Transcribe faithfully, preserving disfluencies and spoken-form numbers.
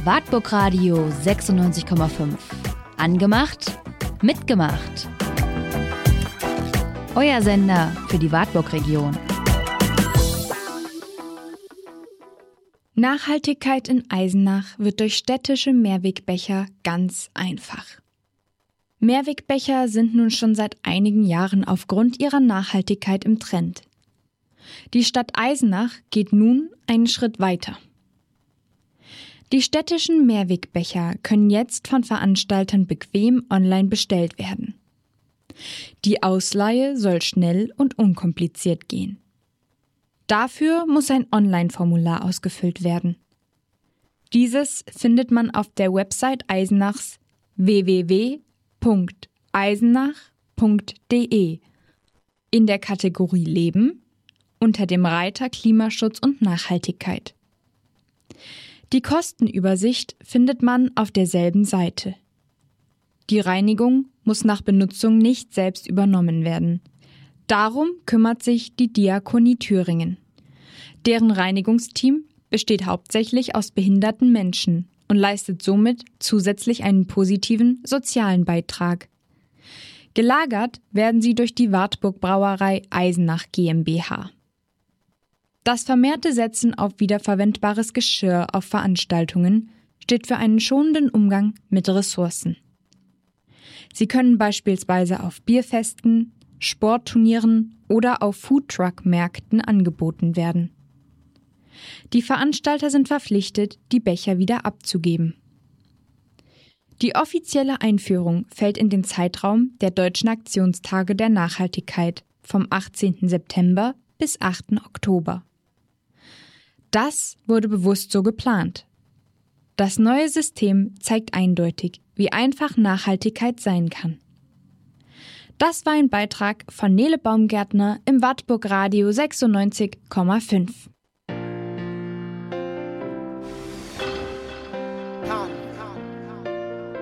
Wartburg Radio sechsundneunzig Komma fünf. Angemacht, mitgemacht. Euer Sender für die Wartburg-Region. Nachhaltigkeit in Eisenach wird durch städtische Mehrwegbecher ganz einfach. Mehrwegbecher sind nun schon seit einigen Jahren aufgrund ihrer Nachhaltigkeit im Trend. Die Stadt Eisenach geht nun einen Schritt weiter. Die städtischen Mehrwegbecher können jetzt von Veranstaltern bequem online bestellt werden. Die Ausleihe soll schnell und unkompliziert gehen. Dafür muss ein Online-Formular ausgefüllt werden. Dieses findet man auf der Website Eisenachs w w w punkt eisenach punkt d e in der Kategorie Leben unter dem Reiter Klimaschutz und Nachhaltigkeit. Die Kostenübersicht findet man auf derselben Seite. Die Reinigung muss nach Benutzung nicht selbst übernommen werden. Darum kümmert sich die Diakonie Thüringen. Deren Reinigungsteam besteht hauptsächlich aus behinderten Menschen und leistet somit zusätzlich einen positiven sozialen Beitrag. Gelagert werden sie durch die Wartburg Brauerei Eisenach GmbH. Das vermehrte Setzen auf wiederverwendbares Geschirr auf Veranstaltungen steht für einen schonenden Umgang mit Ressourcen. Sie können beispielsweise auf Bierfesten, Sportturnieren oder auf Foodtruck-Märkten angeboten werden. Die Veranstalter sind verpflichtet, die Becher wieder abzugeben. Die offizielle Einführung fällt in den Zeitraum der Deutschen Aktionstage der Nachhaltigkeit vom achtzehnten September bis achten Oktober. Das wurde bewusst so geplant. Das neue System zeigt eindeutig, wie einfach Nachhaltigkeit sein kann. Das war ein Beitrag von Nele Baumgärtner im Wartburg Radio sechsundneunzig Komma fünf.